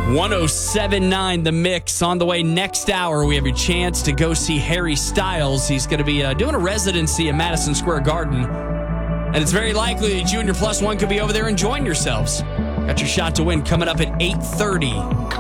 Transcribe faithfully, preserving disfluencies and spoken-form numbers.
one oh seven point nine The Mix. On the way next hour, we have your chance to go see Harry Styles. He's going to be uh, doing a residency at Madison Square Garden. And it's very likely that you and your plus one could be over there enjoying yourselves. Got your shot to win coming up at eight thirty.